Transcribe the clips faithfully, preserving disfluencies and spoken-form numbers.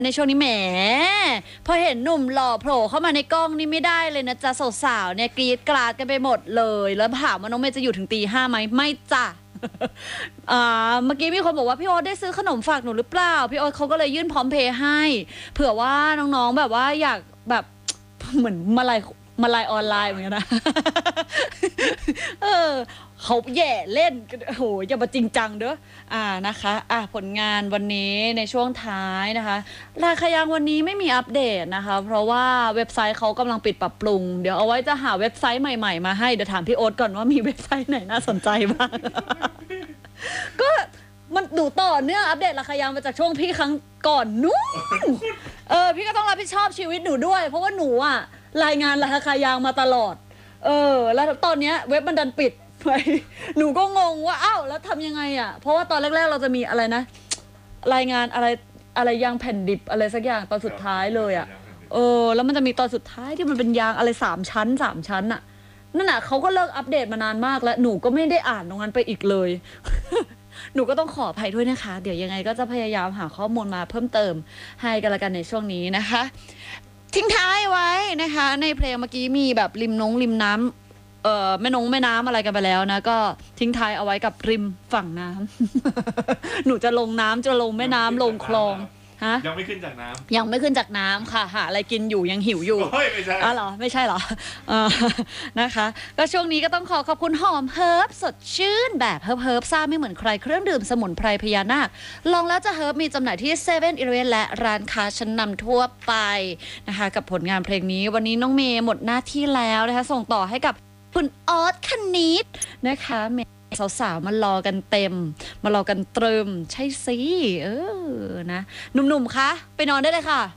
ในช่วงนี้แหมพอเห็นหนุ่มหล่อโผล่เข้ามาในกล้องนี่ไม่ได้เลยนะจ๊ะสาวๆเนี่ยกรี๊ดกราดกันไปหมดเลยแล้วถามว่าน้องเมย์จะอยู่ถึงตีห้าไหมไม่จ้ะ อ่าเมื่อกี้มีคนบอกว่าพี่โอ๊ตได้ซื้อขนมฝากหนูหรือเปล่าพี่โอ๊ตเขาก็เลยยื่นพร้อมเพย์ให้เผื่อว่าน้องๆแบบว่าอยากแบบเหมือนมาลายมาลายออนไลน์เหมือนกันนะ เออเขาแย่เล่นโอ้โหอย่ามาจริงจังเด้ออ่านะคะอ่ะผลงานวันนี้ในช่วงท้ายนะคะราคายังวันนี้ไม่มีอัปเดตนะคะเพราะว่าเว็บไซต์เขากำลังปิดปรับปรุงเดี๋ยวเอาไว้จะหาเว็บไซต์ใหม่ๆมาให้เดี๋ยวถามพี่โอ๊ตก่อนว่ามีเว็บไซต์ไหนน่าสนใจบ้าง ก็มันดูต่อเนื่องอัปเดตราคายางมาจากช่วงพี่ครั้งก่อนนู้นเออพี่ก็ต้องรับผิดชอบชีวิตหนูด้วยเพราะว่าหนูอะรายงานราคายางมาตลอดเออแล้วตอนเนี้ยเว็บมันดันปิดไปหนูก็งงว่าอ้าวแล้วทำยังไงอะเพราะว่าตอนแรกๆเราจะมีอะไรนะรายงานอะไรอะไรยางแผ่นดิบอะไรสักอย่างตอนสุดท้ายเลยอะเออแล้วมันจะมีตอนสุดท้ายที่มันเป็นยางอะไรสามชั้นสามชั้นอะนั่นน่ะเขาก็เลิกอัปเดตมานานมากแล้วหนูก็ไม่ได้อ่านตรงนั้นไปอีกเลย หนูก็ต้องขออภัยด้วยนะคะเดี๋ยวยังไงก็จะพยายามหาข้อมูลมาเพิ่มเติมให้กันละกันในช่วงนี้นะคะทิ้งท้ายไว้นะคะในเพลงเมื่อกี้มีแบบริมน้องริมน้ำเอ่อแม่นงแม่น้ำอะไรกันไปแล้วนะก็ทิ้งท้ายเอาไว้กับริมฝั่งน้ำ หนูจะลงน้ำจะลงแม่น้ำลงคลองฮะยังไม่ขึ้นจากน้ำยังไม่ขึ้นจากน้ำค่ะหาอะไรกินอยู่ยังหิวอยู่ไม่ใช่อ๋อเหรอไม่ใช่เหรอเออนะคะก็ช่วงนี้ก็ต้องขอขอบคุณหอมเฮิร์บสดชื่นแบบเฮิร์บเฮิร์บซ่าไม่เหมือนใครเครื่องดื่มสมุนไพรพญานาคลองแล้วจะเฮิร์บมีจำหน่ายที่เซเว่นอีเลฟเว่นและร้านค้าชั้นนำทั่วไปนะคะกับผลงานเพลงนี้วันนี้น้องเมย์หมดหน้าที่แล้วนะคะส่งต่อให้กับคุณออสคณิตนะคะเมสาวๆมารอกันเต็มมารอกันตรึมใช่สิเออนะหนุ่มๆคะไปนอนได้เลยค่ะ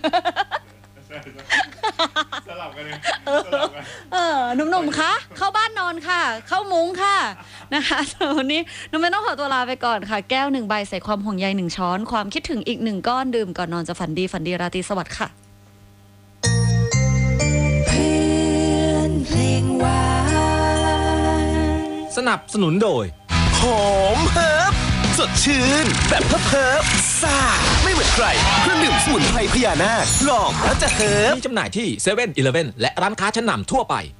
สลับกันเลยเออหนุ่มๆคะเข้าบ้านนอนค่ะเข้ามุ้งค่ะนะคะวันนี้น้องเมย์ต้องขอตัวลาไปก่อนค่ะแก้วหนึ่งใบใส่ความห่วงใยหนึ่งช้อนความคิดถึงอีกหนึ่งก้อนดื่มก่อนนอนจะฝันดีฝันดีราตรีสวัสดิ์ค่ะสนับสนุนโดยหอมเฮิร์บสดชื่นแบบเฮิร์บเฮิร์บซ่าไม่เหมือนใครเครื่องดื่มสมุนไพรพญานาคลองแล้วจะเฮิร์บมีจำหน่ายที่เซเว่นอีเลฟเว่นและร้านค้าชั้นนำทั่วไป